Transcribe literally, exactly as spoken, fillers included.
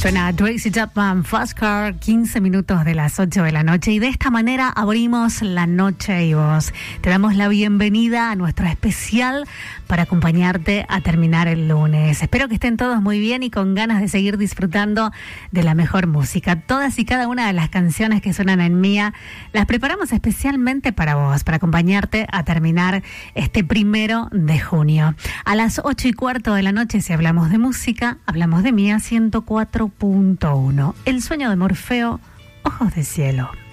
Suena Tracy Chapman, Fast Car, quince minutos de las ocho de la noche, y de esta manera abrimos la noche y vos. Te damos la bienvenida a nuestro especial para acompañarte a terminar el lunes. Espero que estén todos muy bien y con ganas de seguir disfrutando de la mejor música. Todas y cada una de las canciones que suenan en Mía las preparamos especialmente para vos, para acompañarte a terminar este primero de junio. A las ocho y cuarto de la noche, si hablamos de música, hablamos de Mía ciento cuatro punto uno. El sueño de Morfeo, Ojos de Cielo.